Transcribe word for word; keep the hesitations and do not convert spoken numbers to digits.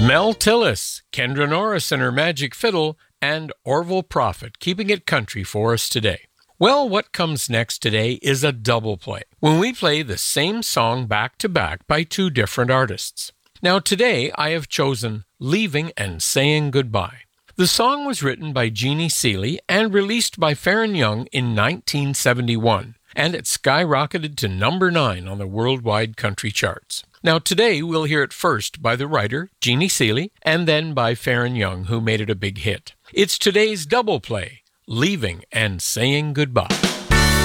Mel Tillis, Kendra Norris and her Magic Fiddle, and Orville Prophet, keeping it country for us today. Well, what comes next today is a double play, when we play the same song back to back by two different artists. Now today I have chosen Leaving and Saying Goodbye. The song was written by Jeannie Seely and released by Faron Young in nineteen seventy-one, and it skyrocketed to number nine on the worldwide country charts. Now today we'll hear it first by the writer, Jeannie Seely, and then by Faron Young, who made it a big hit. It's today's double play, Leaving and Saying Goodbye.